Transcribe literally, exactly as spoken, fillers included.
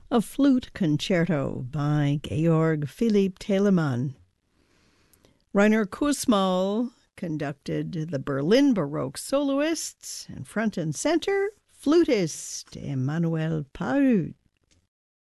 a flute concerto by Georg Philipp Telemann. Rainer Kussmaul conducted the Berlin Baroque soloists, and front and center, flutist Emmanuel Pahud.